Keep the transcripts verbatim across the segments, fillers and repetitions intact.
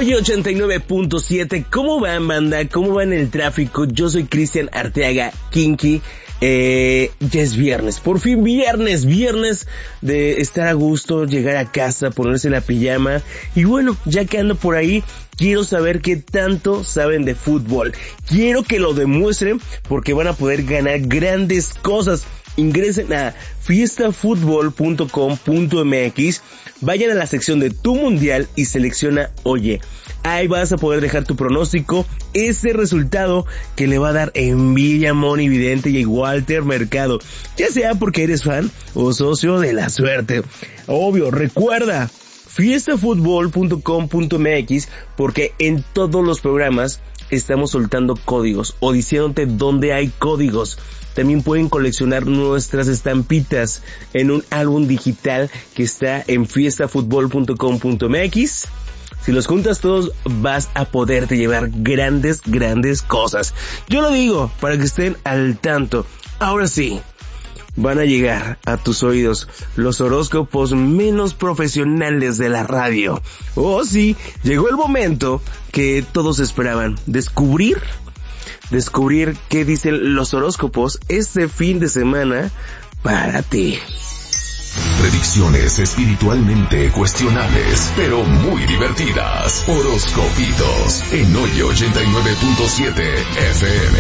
Oye, ochenta y nueve punto siete, ¿cómo van, banda? ¿Cómo va en el tráfico? Yo soy Cristian Arteaga, Kinky. Eh, ya es viernes, por fin viernes, viernes de estar a gusto, llegar a casa, ponerse la pijama. Y bueno, ya que ando por ahí, quiero saber qué tanto saben de fútbol. Quiero que lo demuestren porque van a poder ganar grandes cosas. Ingresen a fiesta fútbol punto com punto m x, vayan a la sección de Tu Mundial y selecciona Oye. Ahí vas a poder dejar tu pronóstico, ese resultado que le va a dar envidia a Moni Vidente y a Walter Mercado, ya sea porque eres fan o socio de la suerte. Obvio, recuerda, fiesta fútbol punto com punto m x, porque en todos los programas estamos soltando códigos o diciéndote dónde hay códigos. También pueden coleccionar nuestras estampitas en un álbum digital que está en fiesta fútbol punto com punto m x. Si los juntas todos, vas a poderte llevar grandes, grandes cosas. Yo lo digo para que estén al tanto. Ahora sí, van a llegar a tus oídos los horóscopos menos profesionales de la radio. Oh sí, llegó el momento que todos esperaban. Descubrir, descubrir qué dicen los horóscopos este fin de semana para ti. Predicciones espiritualmente cuestionables, pero muy divertidas. Horoscopitos en Oye ochenta y nueve punto siete F M.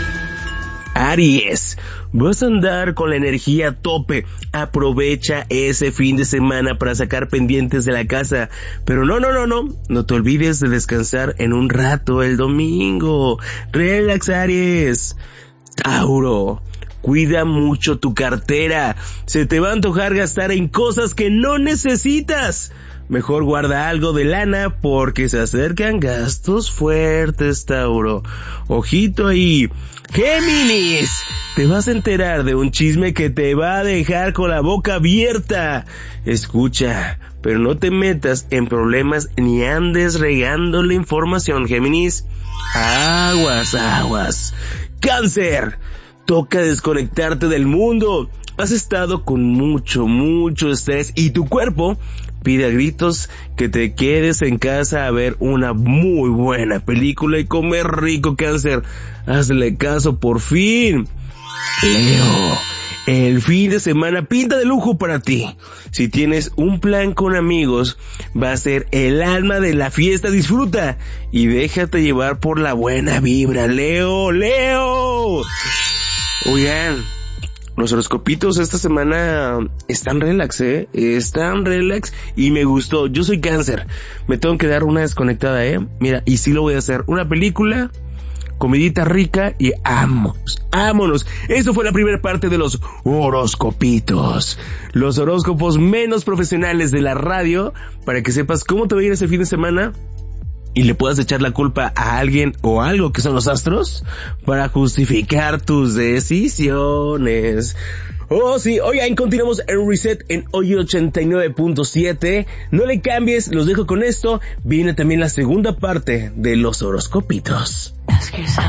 Aries, vas a andar con la energía a tope. Aprovecha ese fin de semana para sacar pendientes de la casa. Pero no, no, no, no. No te olvides de descansar en un rato el domingo. Relax, Aries. Tauro, cuida mucho tu cartera. Se te va a antojar gastar en cosas que no necesitas. Mejor guarda algo de lana porque se acercan gastos fuertes, Tauro. Ojito ahí. Géminis, te vas a enterar de un chisme que te va a dejar con la boca abierta. Escucha, pero no te metas en problemas ni andes regando la información, Géminis. Aguas, aguas. Cáncer, toca desconectarte del mundo. Has estado con mucho, mucho estrés y tu cuerpo pide a gritos que te quedes en casa a ver una muy buena película y comer rico, Cáncer. Hazle caso por fin. Leo, el fin de semana pinta de lujo para ti. Si tienes un plan con amigos, va a ser el alma de la fiesta. Disfruta y déjate llevar por la buena vibra, Leo, Leo. Oigan, los horoscopitos esta semana están relax, eh, están relax y me gustó. Yo soy Cáncer, me tengo que dar una desconectada, eh, mira, y sí lo voy a hacer, una película, comidita rica y vámonos, vámonos. Eso fue la primera parte de los horoscopitos, los horóscopos menos profesionales de la radio, para que sepas cómo te va a ir ese fin de semana y le puedas echar la culpa a alguien o algo que son los astros para justificar tus decisiones. Oh sí, oigan, continuamos en Reset en Oye ochenta y nueve punto siete. No le cambies, los dejo con esto. Viene también la segunda parte de los horoscopitos. Ask yourself.